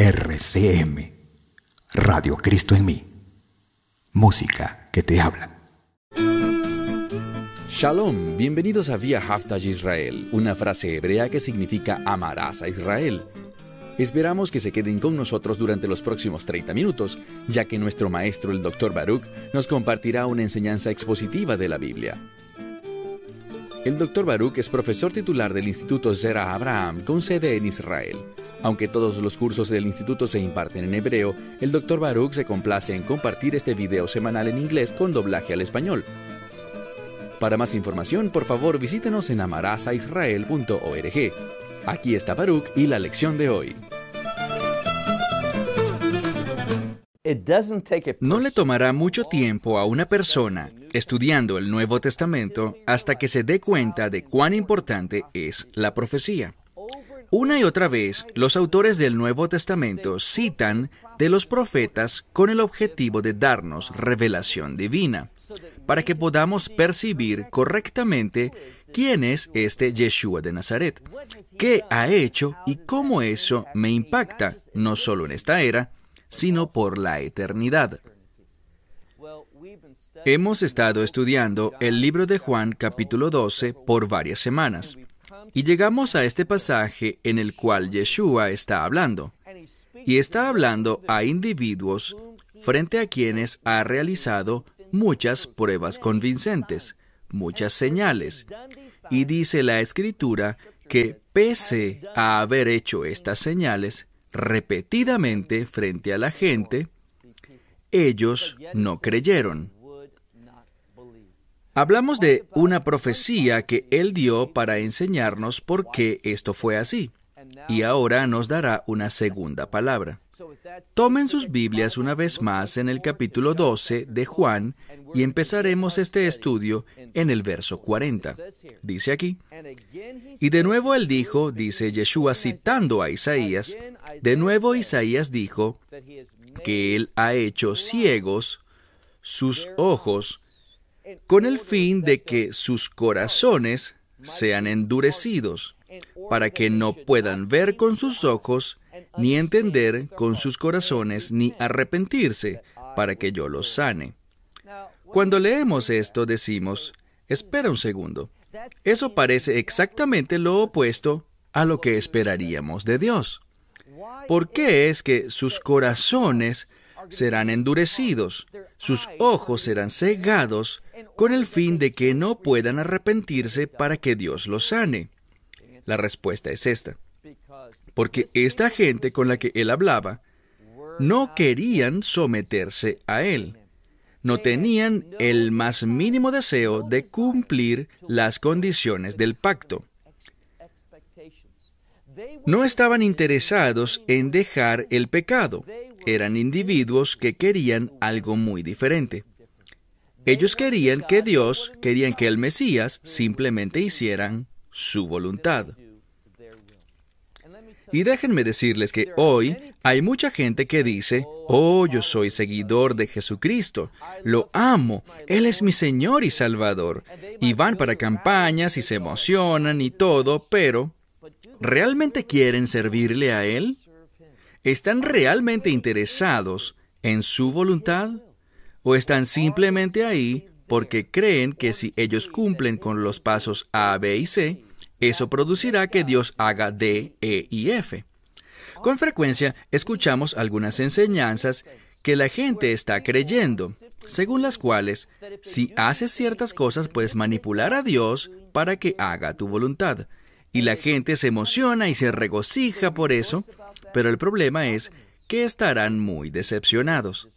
RCM, Radio Cristo en mí. Música que te habla. Shalom, bienvenidos a Vía Haftaj Israel, una frase hebrea que significa amarás a Israel. Esperamos que se queden con nosotros durante los próximos 30 minutos, ya que nuestro maestro, el Dr. Baruch, nos compartirá una enseñanza expositiva de la Biblia. El Dr. Baruch es profesor titular del Instituto Zera Abraham con sede en Israel. Aunque todos los cursos del instituto se imparten en hebreo, el Dr. Baruch se complace en compartir este video semanal en inglés con doblaje al español. Para más información, por favor, visítenos en amarasaisrael.org. Aquí está Baruch y la lección de hoy. No le tomará mucho tiempo a una persona estudiando el Nuevo Testamento hasta que se dé cuenta de cuán importante es la profecía. Una y otra vez, los autores del Nuevo Testamento citan de los profetas con el objetivo de darnos revelación divina, para que podamos percibir correctamente quién es este Yeshua de Nazaret, qué ha hecho y cómo eso me impacta, no solo en esta era, sino por la eternidad. Hemos estado estudiando el libro de Juan capítulo 12 por varias semanas, y llegamos a este pasaje en el cual Yeshua está hablando, y está hablando a individuos frente a quienes ha realizado muchas pruebas convincentes, muchas señales, y dice la Escritura que pese a haber hecho estas señales repetidamente frente a la gente, ellos no creyeron. Hablamos de una profecía que Él dio para enseñarnos por qué esto fue así, y ahora nos dará una segunda palabra. Tomen sus Biblias una vez más en el capítulo 12 de Juan y empezaremos este estudio en el verso 40. Dice aquí: y de nuevo Él dijo, dice Yeshua citando a Isaías, de nuevo Isaías dijo que Él ha hecho ciegos sus ojos con el fin de que sus corazones sean endurecidos, para que no puedan ver con sus ojos, ni entender con sus corazones, ni arrepentirse, para que yo los sane. Cuando leemos esto decimos, espera un segundo, eso parece exactamente lo opuesto a lo que esperaríamos de Dios. ¿Por qué es que sus corazones serán endurecidos, sus ojos serán cegados, con el fin de que no puedan arrepentirse para que Dios los sane? La respuesta es esta: porque esta gente con la que Él hablaba no querían someterse a Él. No tenían el más mínimo deseo de cumplir las condiciones del pacto. No estaban interesados en dejar el pecado. Eran individuos que querían algo muy diferente. Ellos querían que el Mesías simplemente hicieran su voluntad. Y déjenme decirles que hoy hay mucha gente que dice, oh, yo soy seguidor de Jesucristo, lo amo, Él es mi Señor y Salvador. Y van para campañas y se emocionan y todo, pero ¿realmente quieren servirle a Él? ¿Están realmente interesados en su voluntad? ¿O están simplemente ahí porque creen que si ellos cumplen con los pasos A, B y C, eso producirá que Dios haga D, E y F? Con frecuencia escuchamos algunas enseñanzas que la gente está creyendo, según las cuales, si haces ciertas cosas, puedes manipular a Dios para que haga tu voluntad. Y la gente se emociona y se regocija por eso, pero el problema es que estarán muy decepcionados.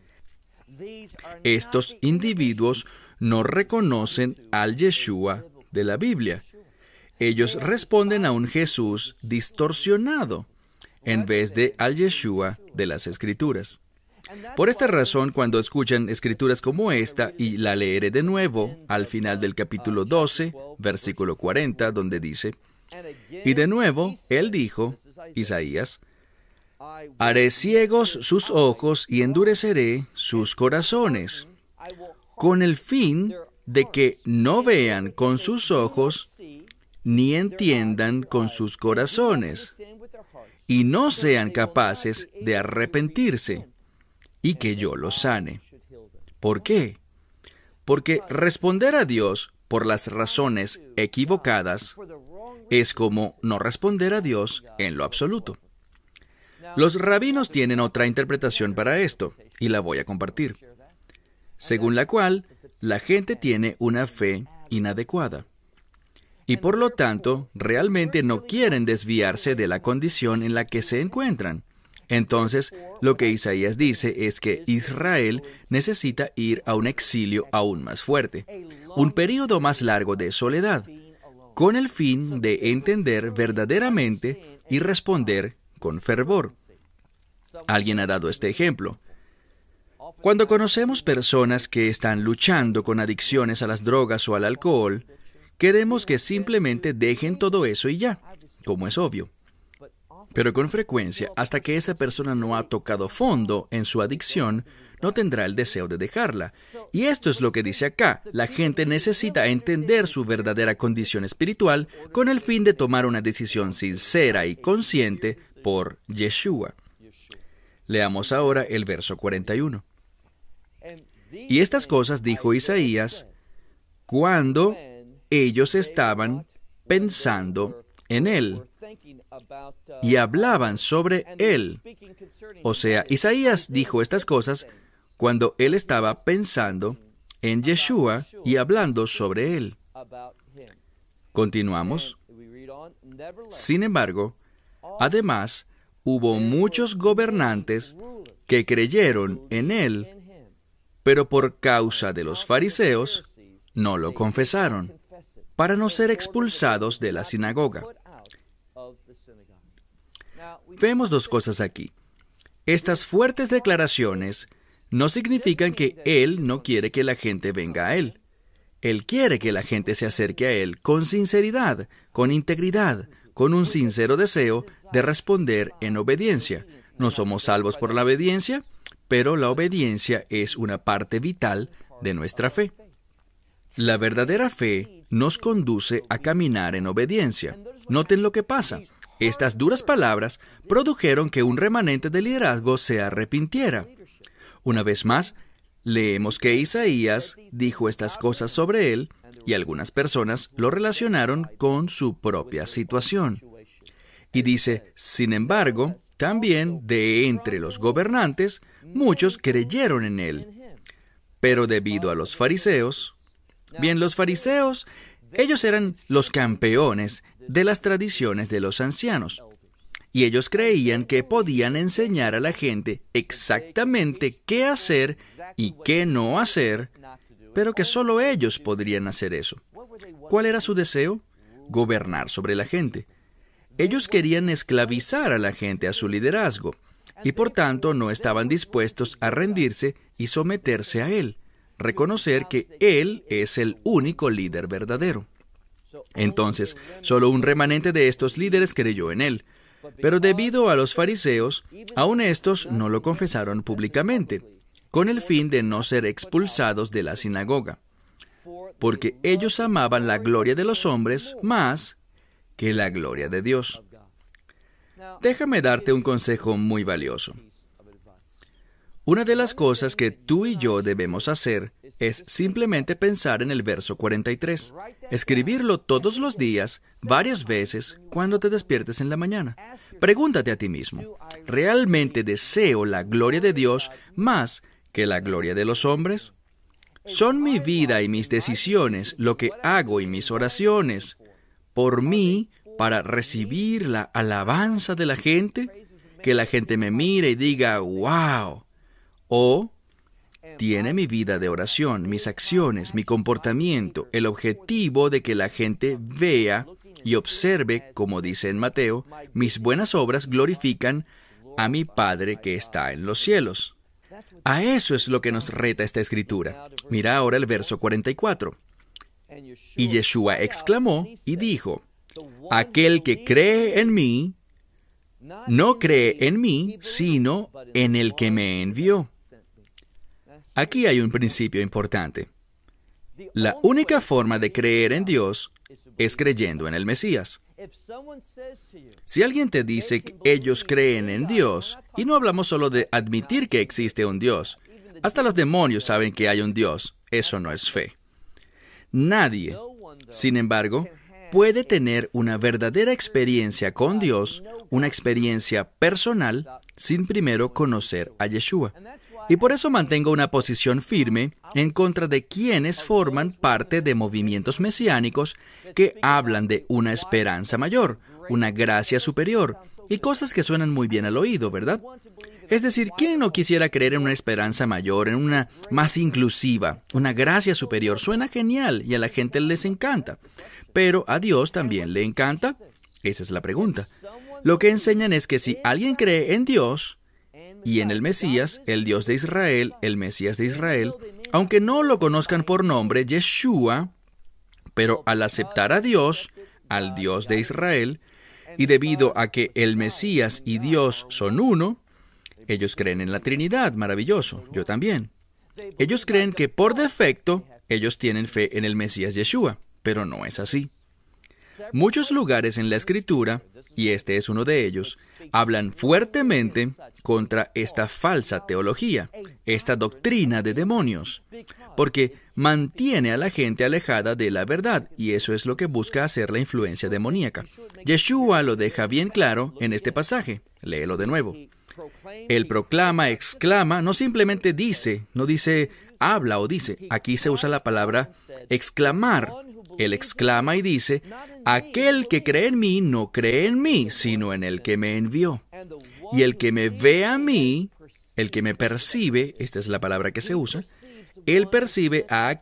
Estos individuos no reconocen al Yeshua de la Biblia. Ellos responden a un Jesús distorsionado en vez de al Yeshua de las Escrituras. Por esta razón, cuando escuchan escrituras como esta, y la leeré de nuevo al final del capítulo 12, versículo 40, donde dice, y de nuevo Él dijo, Isaías, haré ciegos sus ojos y endureceré sus corazones, con el fin de que no vean con sus ojos, ni entiendan con sus corazones, y no sean capaces de arrepentirse, y que yo los sane. ¿Por qué? Porque responder a Dios por las razones equivocadas es como no responder a Dios en lo absoluto. Los rabinos tienen otra interpretación para esto, y la voy a compartir, según la cual la gente tiene una fe inadecuada, y por lo tanto realmente no quieren desviarse de la condición en la que se encuentran. Entonces, lo que Isaías dice es que Israel necesita ir a un exilio aún más fuerte, un período más largo de soledad, con el fin de entender verdaderamente y responder con fervor. Alguien ha dado este ejemplo. Cuando conocemos personas que están luchando con adicciones a las drogas o al alcohol, queremos que simplemente dejen todo eso y ya, como es obvio. Pero con frecuencia, hasta que esa persona no ha tocado fondo en su adicción, no tendrá el deseo de dejarla. Y esto es lo que dice acá. La gente necesita entender su verdadera condición espiritual con el fin de tomar una decisión sincera y consciente por Yeshua. Leamos ahora el verso 41. Y estas cosas dijo Isaías cuando ellos estaban pensando en él y hablaban sobre él. O sea, Isaías dijo estas cosas cuando él estaba pensando en Yeshua y hablando sobre él. Continuamos. Sin embargo, además, hubo muchos gobernantes que creyeron en él, pero por causa de los fariseos no lo confesaron, para no ser expulsados de la sinagoga. Vemos dos cosas aquí. Estas fuertes declaraciones no significan que Él no quiere que la gente venga a Él. Él quiere que la gente se acerque a Él con sinceridad, con integridad, con un sincero deseo de responder en obediencia. No somos salvos por la obediencia, pero la obediencia es una parte vital de nuestra fe. La verdadera fe nos conduce a caminar en obediencia. Noten lo que pasa. Estas duras palabras produjeron que un remanente de liderazgo se arrepintiera. Una vez más, leemos que Isaías dijo estas cosas sobre él y algunas personas lo relacionaron con su propia situación. Y dice, sin embargo, también de entre los gobernantes, muchos creyeron en él. Pero debido a los fariseos, los fariseos, ellos eran los campeones de las tradiciones de los ancianos. Y ellos creían que podían enseñar a la gente exactamente qué hacer y qué no hacer, pero que solo ellos podrían hacer eso. ¿Cuál era su deseo? Gobernar sobre la gente. Ellos querían esclavizar a la gente a su liderazgo, y por tanto no estaban dispuestos a rendirse y someterse a él, reconocer que él es el único líder verdadero. Entonces, solo un remanente de estos líderes creyó en él. Pero debido a los fariseos, aún estos no lo confesaron públicamente, con el fin de no ser expulsados de la sinagoga, porque ellos amaban la gloria de los hombres más que la gloria de Dios. Déjame darte un consejo muy valioso. Una de las cosas que tú y yo debemos hacer es simplemente pensar en el verso 43. Escribirlo todos los días, varias veces, cuando te despiertes en la mañana. Pregúntate a ti mismo, ¿realmente deseo la gloria de Dios más que la gloria de los hombres? ¿Son mi vida y mis decisiones, lo que hago y mis oraciones, por mí, para recibir la alabanza de la gente? Que la gente me mire y diga, ¡wow! ¿O tiene mi vida de oración, mis acciones, mi comportamiento, el objetivo de que la gente vea y observe, como dice en Mateo, mis buenas obras glorifican a mi Padre que está en los cielos? A eso es lo que nos reta esta escritura. Mira ahora el verso 44. Y Yeshua exclamó y dijo, aquel que cree en mí, no cree en mí, sino en el que me envió. Aquí hay un principio importante. La única forma de creer en Dios es creyendo en el Mesías. Si alguien te dice que ellos creen en Dios, y no hablamos solo de admitir que existe un Dios, hasta los demonios saben que hay un Dios, eso no es fe. Nadie, sin embargo, puede tener una verdadera experiencia con Dios, una experiencia personal, sin primero conocer a Yeshua. Y por eso mantengo una posición firme en contra de quienes forman parte de movimientos mesiánicos que hablan de una esperanza mayor, una gracia superior, y cosas que suenan muy bien al oído, ¿verdad? Es decir, ¿quién no quisiera creer en una esperanza mayor, en una más inclusiva, una gracia superior? Suena genial y a la gente les encanta. Pero ¿a Dios también le encanta? Esa es la pregunta. Lo que enseñan es que si alguien cree en Dios y en el Mesías, el Dios de Israel, el Mesías de Israel, aunque no lo conozcan por nombre, Yeshua, pero al aceptar a Dios, al Dios de Israel, y debido a que el Mesías y Dios son uno, ellos creen en la Trinidad, maravilloso, yo también. Ellos creen que por defecto, ellos tienen fe en el Mesías Yeshua, pero no es así. Muchos lugares en la Escritura, y este es uno de ellos, hablan fuertemente contra esta falsa teología, esta doctrina de demonios, porque mantiene a la gente alejada de la verdad, y eso es lo que busca hacer la influencia demoníaca. Yeshua lo deja bien claro en este pasaje. Léelo de nuevo. Él proclama, exclama, no simplemente dice, no dice habla o dice. Aquí se usa la palabra exclamar. Él exclama y dice, aquel que cree en mí no cree en mí, sino en el que me envió. Y el que me ve a mí, el que me percibe, esta es la palabra que se usa, él percibe a